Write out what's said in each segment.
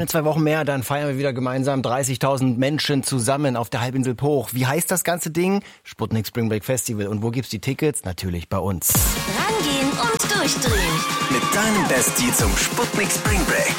keine 2 Wochen mehr, dann feiern wir wieder gemeinsam 30.000 Menschen zusammen auf der Halbinsel Hoch. Wie heißt das ganze Ding? Sputnik Spring Break Festival. Und wo gibt's die Tickets? Natürlich bei uns. Rangehen und durchdrehen. Mit deinem Bestie zum Sputnik Spring Break.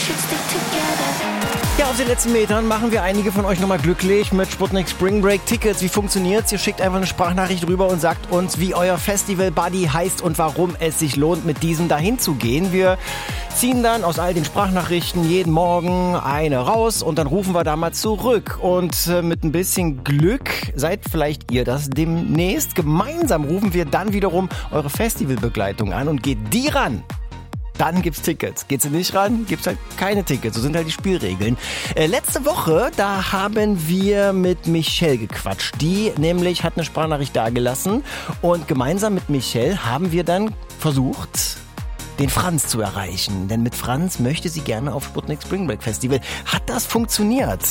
Ja, auf den letzten Metern machen wir einige von euch nochmal glücklich mit Sputnik Spring Break Tickets. Wie funktioniert's? Ihr schickt einfach eine Sprachnachricht rüber und sagt uns, wie euer Festival-Buddy heißt und warum es sich lohnt, mit diesem dahin zu gehen. Wir ziehen dann aus all den Sprachnachrichten jeden Morgen eine raus und dann rufen wir da mal zurück. Und mit ein bisschen Glück seid vielleicht ihr das demnächst. Gemeinsam rufen wir dann wiederum eure Festivalbegleitung an und geht die ran. Dann gibt's Tickets. Geht sie nicht ran, gibt's halt keine Tickets. So sind halt die Spielregeln. Letzte Woche, da haben wir mit Michelle gequatscht. Die nämlich hat eine Sprachnachricht dagelassen. Und gemeinsam mit Michelle haben wir dann versucht, den Franz zu erreichen. Denn mit Franz möchte sie gerne auf Sputnik Spring Break Festival. Hat das funktioniert?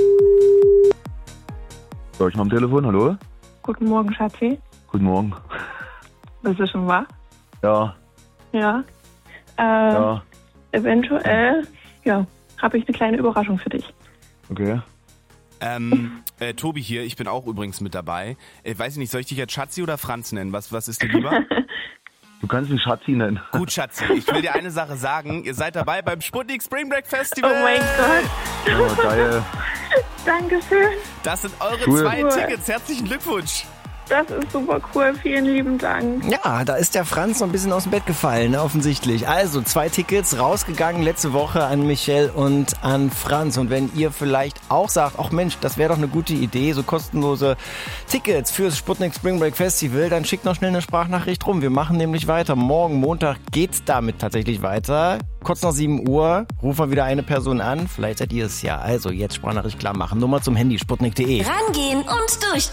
Soll ich mal am Telefon? Hallo? Guten Morgen, Schatzi. Guten Morgen. Bist du schon wach? Ja. Ja. Ja. Eventuell, habe ich eine kleine Überraschung für dich. Okay. Tobi hier, ich bin auch übrigens mit dabei. Weiß ich nicht, soll ich dich jetzt Schatzi oder Franz nennen? Was ist dir lieber? Du kannst mich Schatzi nennen. Gut, Schatzi, ich will dir eine Sache sagen. Ihr seid dabei beim Sputnik Spring Break Festival. Oh mein Gott. Oh, geil. Dankeschön. Das sind eure Cool. 2 Tickets. Herzlichen Glückwunsch. Das ist super cool. Vielen lieben Dank. Ja, da ist der Franz noch ein bisschen aus dem Bett gefallen, ne, offensichtlich. Also 2 Tickets rausgegangen letzte Woche an Michelle und an Franz. Und wenn ihr vielleicht auch sagt, ach Mensch, das wäre doch eine gute Idee, so kostenlose Tickets fürs Sputnik Spring Break Festival, dann schickt noch schnell eine Sprachnachricht rum. Wir machen nämlich weiter. Morgen, Montag, geht's damit tatsächlich weiter. Kurz nach 7 Uhr rufen wir wieder eine Person an. Vielleicht seid ihr es ja. Also jetzt Sprachnachricht klar machen. Nummer zum Handy, sputnik.de. Rangehen und durchdrehen.